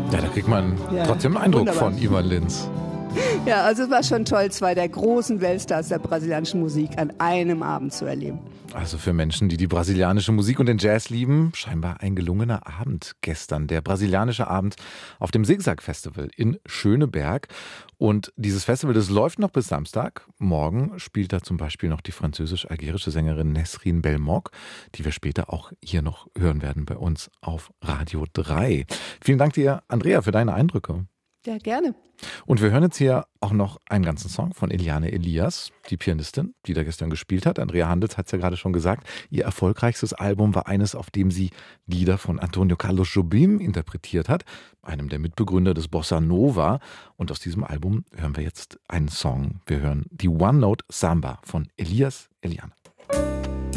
Ja, da kriegt man trotzdem einen Eindruck wunderbar von Ivan Lins. Ja, also es war schon toll, zwei der großen Weltstars der brasilianischen Musik an einem Abend zu erleben. Also für Menschen, die die brasilianische Musik und den Jazz lieben, scheinbar ein gelungener Abend gestern. Der brasilianische Abend auf dem Zigzag Festival in Schöneberg. Und dieses Festival, das läuft noch bis Samstag. Morgen spielt da zum Beispiel noch die französisch-algerische Sängerin Nesrin Belmoc, die wir später auch hier noch hören werden bei uns auf Radio 3. Vielen Dank dir, Andrea, für deine Eindrücke. Ja, gerne. Und wir hören jetzt hier auch noch einen ganzen Song von Eliane Elias, die Pianistin, die da gestern gespielt hat. Andrea Handels hat es ja gerade schon gesagt. Ihr erfolgreichstes Album war eines, auf dem sie Lieder von Antonio Carlos Jobim interpretiert hat, einem der Mitbegründer des Bossa Nova. Und aus diesem Album hören wir jetzt einen Song. Wir hören die One Note Samba von Elias Eliane.